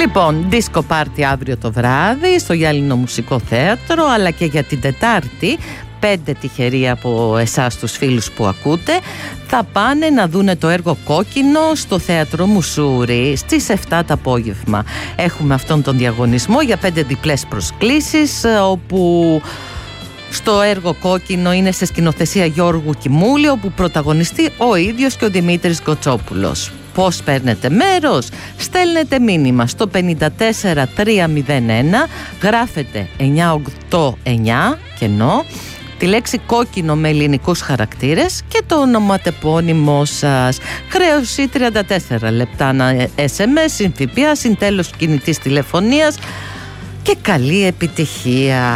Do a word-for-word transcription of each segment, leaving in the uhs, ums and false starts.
Λοιπόν, disco party αύριο το βράδυ στο Γυάλινο Μουσικό Θέατρο, αλλά και για την Τετάρτη πέντε τυχεροί από εσάς τους φίλους που ακούτε θα πάνε να δούνε το έργο Κόκκινο στο Θέατρο Μουσούρι στις επτά το απόγευμα. Έχουμε αυτόν τον διαγωνισμό για πέντε διπλές προσκλήσεις, όπου στο έργο Κόκκινο είναι σε σκηνοθεσία Γιώργου Κιμούλη, όπου πρωταγωνιστεί ο ίδιος και ο Δημήτρης Γκοτσόπουλος. Πώς παίρνετε μέρος? Στέλνετε μήνυμα στο πέντε τέσσερα τρία μηδέν ένα, γράφετε εννιά οκτώ εννιά κενό, τη λέξη κόκκινο με ελληνικούς χαρακτήρες και το ονοματεπώνυμό σας. Χρέωση τριάντα τέσσερα λεπτά, ένα ες εμ ες, συν ΦΠΑ, συν τέλος κινητής τηλεφωνίας και καλή επιτυχία.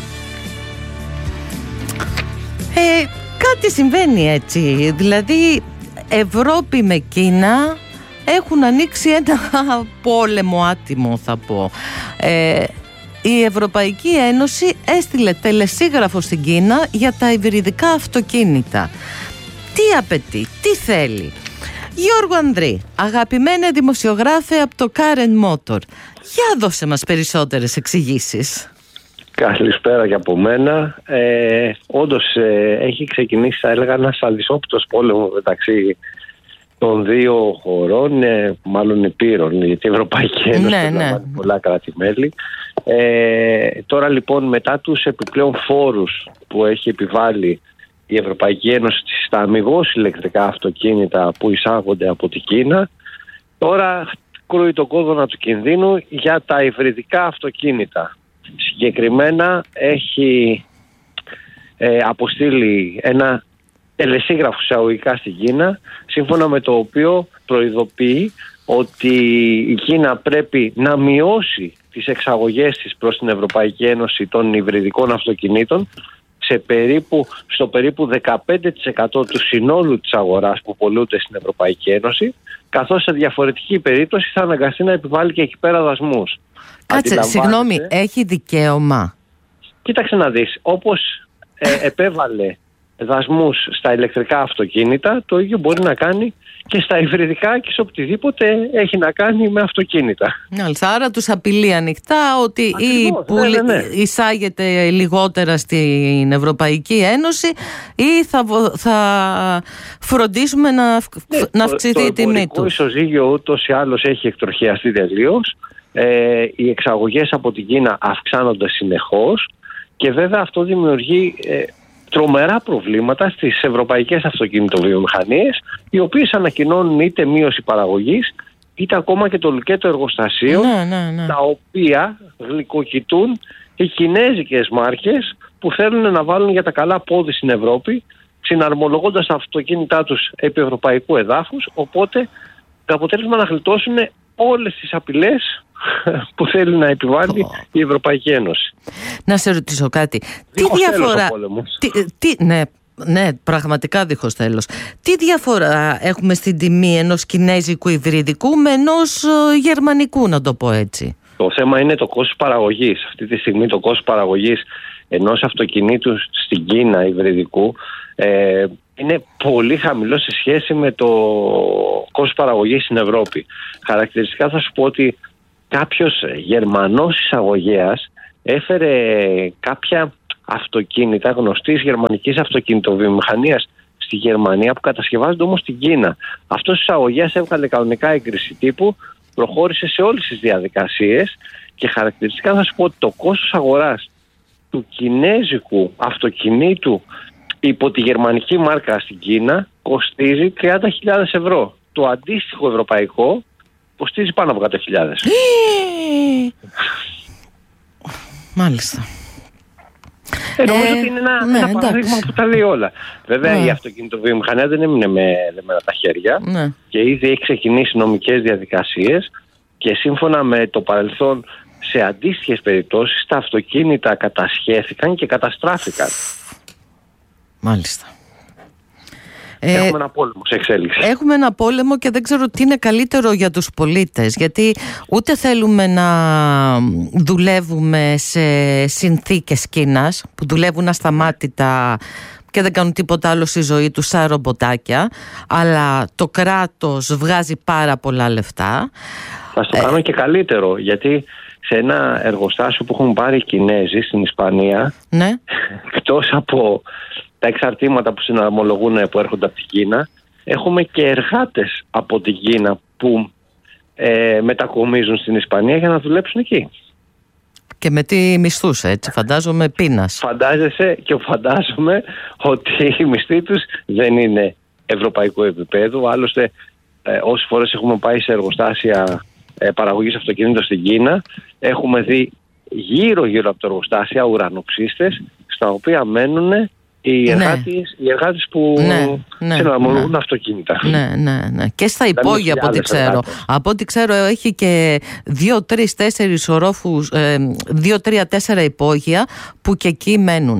Ε, κάτι συμβαίνει έτσι, δηλαδή Ευρώπη με Κίνα έχουν ανοίξει ένα πόλεμο άτιμο, θα πω. Ε, η Ευρωπαϊκή Ένωση έστειλε τελεσίγραφο στην Κίνα για τα υβριδικά αυτοκίνητα. Τι απαιτεί, τι θέλει? Γιώργο Ανδρή, αγαπημένε δημοσιογράφε από το Karen Motor, για δώσε μας περισσότερες εξηγήσεις. Καλησπέρα και από μένα. Ε, όντως ε, έχει ξεκινήσει, θα έλεγα, ένας αλυσόπιτος πόλεμο μεταξύ των δύο χωρών, ε, μάλλον επίρων, γιατί η Ευρωπαϊκή Ένωση ναι, ναι. πολλά κράτη-μέλη. Ε, τώρα λοιπόν, μετά τους επιπλέον φόρους που έχει επιβάλει η Ευρωπαϊκή Ένωση στα αμιγώς ηλεκτρικά αυτοκίνητα που εισάγονται από την Κίνα, τώρα κρούει το κόδωνα του κινδύνου για τα υβριδικά αυτοκίνητα. Συγκεκριμένα έχει ε, αποστείλει ένα τελεσίγραφο εισαγωγικά στην Κίνα, σύμφωνα με το οποίο προειδοποιεί ότι η Κίνα πρέπει να μειώσει τις εξαγωγές της προς την Ευρωπαϊκή Ένωση των υβριδικών αυτοκινήτων σε περίπου, στο περίπου δεκαπέντε τοις εκατό του συνόλου της αγοράς που πωλούνται στην Ευρωπαϊκή Ένωση, καθώς σε διαφορετική περίπτωση θα αναγκαστεί να επιβάλλει και εκεί πέρα δασμούς. Κάτσε, συγγνώμη, έχει δικαίωμα? Κοίταξε να δεις, όπως ε, επέβαλε δασμούς στα ηλεκτρικά αυτοκίνητα, το ίδιο μπορεί να κάνει και στα υβριδικά και σε οτιδήποτε έχει να κάνει με αυτοκίνητα. Μάλιστα, άρα τους απειλεί ανοιχτά ότι Ακριβώς, ή που ναι, ναι, ναι. εισάγεται λιγότερα στην Ευρωπαϊκή Ένωση ή θα, θα φροντίσουμε να, ναι, να αυξηθεί το, η τιμή του. του. Το ισοζύγιο ούτως ή άλλως έχει εκτροχιαστεί τελείως. Ε, οι εξαγωγές από την Κίνα αυξάνονται συνεχώς και βέβαια αυτό δημιουργεί ε, τρομερά προβλήματα στις ευρωπαϊκές αυτοκινητοβιομηχανίες, οι οποίες ανακοινώνουν είτε μείωση παραγωγής είτε ακόμα και το λουκέτο εργοστασίων, ναι, ναι, ναι. τα οποία γλυκοκοιτούν οι κινέζικες μάρκες που θέλουν να βάλουν για τα καλά πόδι στην Ευρώπη, συναρμολογώντας τα αυτοκίνητά τους επί ευρωπαϊκού εδάφους, οπότε το αποτέλεσμα να γλιτώσουν όλες τις απειλές που θέλει να επιβάλλει oh. η Ευρωπαϊκή Ένωση. Να σε ρωτήσω κάτι. Δίχως τι διαφορά... τι, τι, ναι, ναι, πραγματικά δίχως τέλος. Τι διαφορά έχουμε στην τιμή ενός κινέζικου υβριδικού με ενός ε, γερμανικού, να το πω έτσι? Το θέμα είναι το κόστος παραγωγής. Αυτή τη στιγμή το κόστος παραγωγής ενός αυτοκινήτου στην Κίνα υβριδικού ε, είναι πολύ χαμηλό σε σχέση με το κόστος παραγωγής στην Ευρώπη. Χαρακτηριστικά θα σου πω ότι κάποιος Γερμανός εισαγωγέας έφερε κάποια αυτοκίνητα γνωστής γερμανικής αυτοκινητοβιομηχανίας στη Γερμανία που κατασκευάζονται όμως στην Κίνα. Αυτός ο εισαγωγέας έβγαλε κανονικά έγκριση τύπου, προχώρησε σε όλες τις διαδικασίες και χαρακτηριστικά θα σου πω ότι το κόστος αγοράς του κινέζικου αυτοκινήτου υπό τη γερμανική μάρκα στην Κίνα κοστίζει τριάντα χιλιάδες ευρώ. Το αντίστοιχο ευρωπαϊκό κοστίζει πάνω από εκατό χιλιάδες. Μάλιστα. Ε, νομίζω ε, ότι είναι ένα, ναι, ένα παράδειγμα που τα λέει όλα. Βέβαια ναι. η αυτοκινητοβιομηχανία δεν έμεινε με δεμένα τα χέρια ναι. και ήδη έχει ξεκινήσει νομικές διαδικασίες και σύμφωνα με το παρελθόν σε αντίστοιχες περιπτώσεις τα αυτοκίνητα κατασχέθηκαν και καταστράφηκαν. Μάλιστα. Έχουμε ένα πόλεμο σε εξέλιξη. Έχουμε ένα πόλεμο και δεν ξέρω τι είναι καλύτερο για τους πολίτες, γιατί ούτε θέλουμε να δουλεύουμε σε συνθήκες Κίνας που δουλεύουν ασταμάτητα και δεν κάνουν τίποτα άλλο στη ζωή τους σαν ρομποτάκια, αλλά το κράτος βγάζει πάρα πολλά λεφτά. Θα στο κάνω και καλύτερο, γιατί σε ένα εργοστάσιο που έχουν πάρει οι Κινέζοι στην Ισπανία, ναι. εκτός από τα εξαρτήματα που συναρμολογούν που έρχονται από την Κίνα, έχουμε και εργάτες από την Κίνα που ε, μετακομίζουν στην Ισπανία για να δουλέψουν εκεί. Και με τι μισθούς, έτσι, φαντάζομαι πείνας. Φαντάζεσαι και φαντάζομαι ότι οι μισθοί τους δεν είναι ευρωπαϊκού επίπεδου. Άλλωστε, ε, όσες φορές έχουμε πάει σε εργοστάσια ε, παραγωγής αυτοκινήτων στην Κίνα, έχουμε δει γύρω-γύρω από τα εργοστάσια ουρανοξύστες, στα οποία μένουν οι εργάτες, ναι. οι εργάτες που ναι, ναι, συναρμολογούν ναι. αυτοκίνητα. Ναι, ναι, ναι. Και στα υπόγεια, από ό,τι ξέρω. Εργάτες. Από ό,τι ξέρω, έχει και δύο, τρεις, τέσσερις ορόφους, ε, δύο, τρία, τέσσερα υπόγεια που και εκεί μένουν.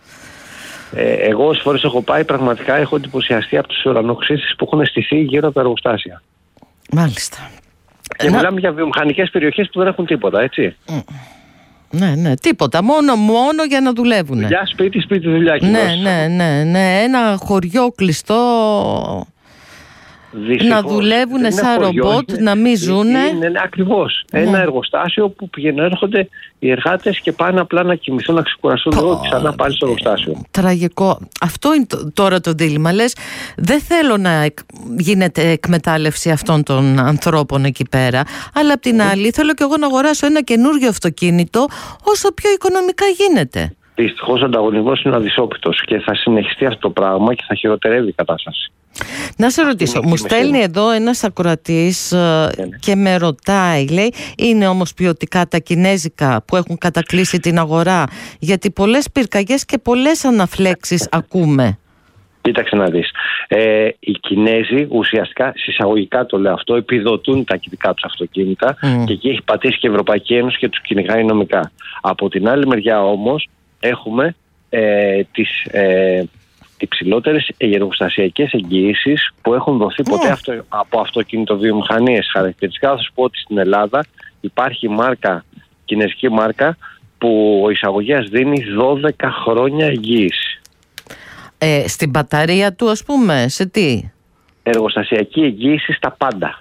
Ε, εγώ όσες φορές έχω πάει, πραγματικά έχω εντυπωσιαστεί από τους ουρανοξύστες που έχουν στηθεί γύρω από τα εργοστάσια. Μάλιστα. Και Να... μιλάμε για βιομηχανικές περιοχές που δεν έχουν τίποτα, έτσι. Mm. Ναι, ναι, τίποτα. Μόνο, μόνο για να δουλεύουν. Δουλειά, σπίτι, σπίτι, δουλειά. Ναι, ναι, ναι, ναι. Ένα χωριό κλειστό. Δυστυχώς, να δουλεύουν σαν ρομπότ, να μην ζουνε. Είναι, είναι ακριβώς. Ναι. Ένα εργοστάσιο που πηγαίνουν, έρχονται οι εργάτες και πάνε απλά να κοιμηθούν, να ξεκουραστούν λίγο και ξανά πάλι στο εργοστάσιο. Τραγικό. Αυτό είναι το, τώρα το δίλημμα. Λες, δεν θέλω να εκ, γίνεται εκμετάλλευση αυτών των ανθρώπων εκεί πέρα, αλλά απ' την mm. άλλη θέλω κι εγώ να αγοράσω ένα καινούργιο αυτοκίνητο όσο πιο οικονομικά γίνεται. Δυστυχώς ο ανταγωνισμός είναι αδυσόπιτος και θα συνεχιστεί αυτό το πράγμα και θα χειροτερεύει η κατάσταση. Να σε ρωτήσω, μου στέλνει εδώ ένας ακροατής yeah. και με ρωτάει, λέει, είναι όμως ποιοτικά τα κινέζικα που έχουν κατακλείσει την αγορά? Γιατί πολλές πυρκαγιές και πολλές αναφλέξεις ακούμε. Κοίταξε να δεις. Ε, οι Κινέζοι ουσιαστικά, συσσαγωγικά το λέω αυτό, επιδοτούν τα δικά τους αυτοκίνητα mm. και εκεί έχει πατήσει και η Ευρωπαϊκή Ένωση και τους κυνηγάει νομικά. Από την άλλη μεριά όμως έχουμε ε, τις ε, υψηλότερες εργοστασιακές εγγυήσεις που έχουν δοθεί mm. ποτέ αυτο, από αυτοκινητοβιομηχανίες. Χαρακτηριστικά θα σου πω ότι στην Ελλάδα υπάρχει μάρκα, κινέζικη μάρκα, που ο εισαγωγέας δίνει δώδεκα χρόνια εγγύηση. Ε, στην μπαταρία του, ας πούμε, σε τι? Εργοστασιακή εγγύηση στα πάντα.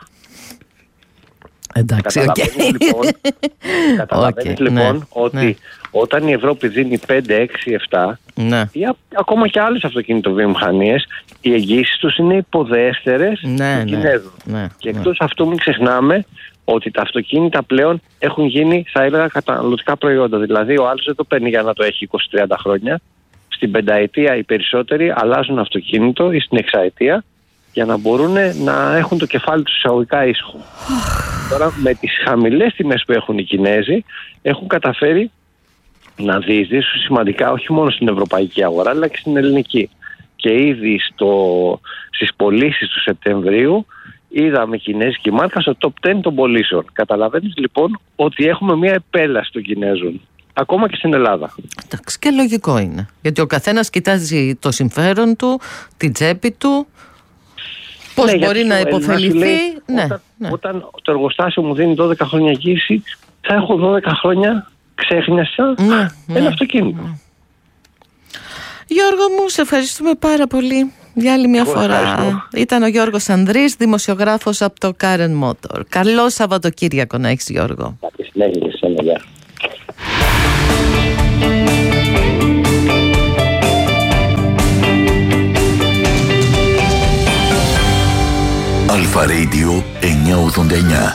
Εντάξει, καταλαβαίνεις okay. λοιπόν, καταλαβαίνεις, okay, λοιπόν ναι, ότι ναι. όταν η Ευρώπη δίνει πέντε, έξι, επτά ναι. ή α, ακόμα και άλλες αυτοκινητοβιομηχανίες, οι εγγύησεις τους είναι υποδέστερες ναι, των ναι, Κινέζων. Ναι, και εκτός ναι. αυτού μην ξεχνάμε ότι τα αυτοκίνητα πλέον έχουν γίνει, θα έλεγα, καταναλωτικά προϊόντα. Δηλαδή ο άλλος δεν το παίρνει για να το έχει είκοσι με τριάντα χρόνια. Στην πενταετία οι περισσότεροι αλλάζουν αυτοκίνητο ή στην εξαετία για να μπορούν να έχουν το κεφάλι τους εισαγωγικά ήσυχο. Τώρα με τις χαμηλές τιμές που έχουν οι Κινέζοι έχουν καταφέρει να διεισδύσουν σημαντικά όχι μόνο στην ευρωπαϊκή αγορά αλλά και στην ελληνική. Και ήδη στο, στις πωλήσεις του Σεπτεμβρίου είδαμε κινέζικη μάρκα στο top δέκα των πωλήσεων. Καταλαβαίνεις λοιπόν ότι έχουμε μια επέλαση των Κινέζων. Ακόμα και στην Ελλάδα. Εντάξει, και λογικό είναι. Γιατί ο καθένας κοιτάζει το συμφέρον του, την τσέπη του, πώς ναι, μπορεί να υποφεληθεί. Λέει, ναι, όταν, ναι. όταν το εργοστάσιο μου δίνει δώδεκα χρόνια εγγύηση, θα έχω δώδεκα χρόνια ξέχνιασα ναι, ένα ναι, αυτοκίνητο. Ναι. Γιώργο μου, σε ευχαριστούμε πάρα πολύ για άλλη μια Εγώ φορά. Ευχαριστώ. Ήταν ο Γιώργος Ανδρής, δημοσιογράφος από το Karen Motor. Καλό Σαββατοκύριακο να έχεις, Γιώργο. Καλή συνέχεια, εσένα, γεια. Αλφα Radio εννιακόσια ογδόντα εννιά.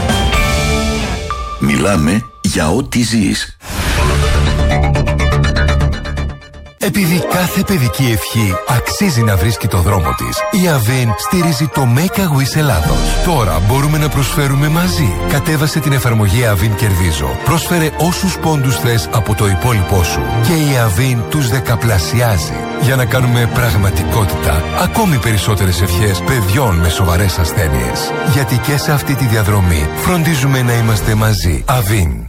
Μιλάμε για ό,τι ζεις. Επειδή κάθε παιδική ευχή αξίζει να βρίσκει το δρόμο της, η Avin στηρίζει το Make a Wish Ελλάδος. Τώρα μπορούμε να προσφέρουμε μαζί. Κατέβασε την εφαρμογή Avin Κερδίζω. Πρόσφερε όσους πόντους θες από το υπόλοιπό σου και η Avin τους δεκαπλασιάζει. Για να κάνουμε πραγματικότητα ακόμη περισσότερες ευχές παιδιών με σοβαρές ασθένειες. Γιατί και σε αυτή τη διαδρομή φροντίζουμε να είμαστε μαζί. Avin.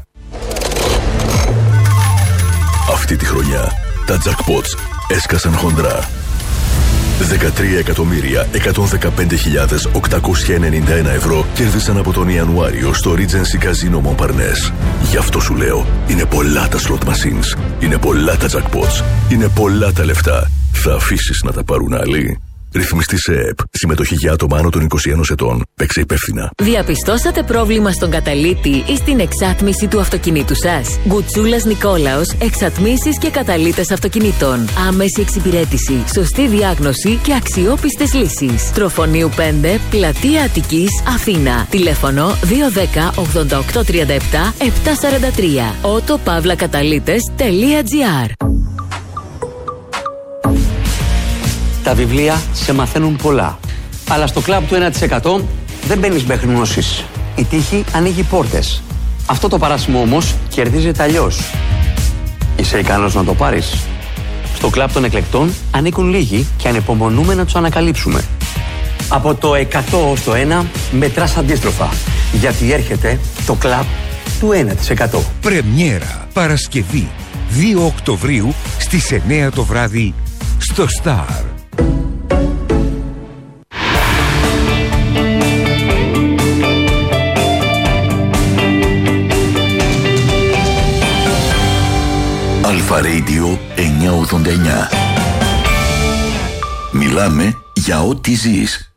Αυτή τη χρονιά τα jackpots έσκασαν χοντρά. δεκατρία εκατομμύρια εκατόν δεκαπέντε χιλιάδες οκτακόσια ενενήντα ένα ευρώ κέρδισαν από τον Ιανουάριο στο Regency Casino Montparnasse. Γι' αυτό σου λέω, είναι πολλά τα slot machines, είναι πολλά τα jackpots, είναι πολλά τα λεφτά. Θα αφήσεις να τα πάρουν άλλοι? Ρυθμιστή σε ΕΕΠ. Συμμετοχή για άτομα άνω των είκοσι ένα ετών. Παίξε υπεύθυνα. Διαπιστώσατε πρόβλημα στον καταλύτη ή στην εξάτμιση του αυτοκινήτου σας? Γκουτσούλας Νικόλαος, εξατμίσεις και καταλύτες αυτοκινήτων. Άμεση εξυπηρέτηση, σωστή διάγνωση και αξιόπιστες λύσεις. Τροφονίου πέντε, Πλατεία Αττικής, Αθήνα. Τηλέφωνο δύο ένα μηδέν ογδόντα οκτώ τριάντα επτά επτακόσια σαράντα τρία. ότο παύλα καταλύτες τελεία τζι άρ. Τα βιβλία σε μαθαίνουν πολλά. Αλλά στο κλαμπ του ένα τοις εκατό δεν μπαίνεις μέχρι γνώσεις. Η τύχη ανοίγει πόρτες. Αυτό το παράσημο όμως κερδίζεται αλλιώς. Είσαι ικανός να το πάρεις? Στο κλαμπ των εκλεκτών ανήκουν λίγοι και ανυπομονούμε να τους ανακαλύψουμε. Από το εκατό ως το ένα μετράς αντίστροφα. Γιατί έρχεται το κλαμπ του ένα τοις εκατό. Πρεμιέρα Παρασκευή δύο Οκτωβρίου στις εννιά το βράδυ στο Star. Αλφα Radio εννιακόσια ογδόντα εννιά. Μιλάμε για ό,τι ζεις.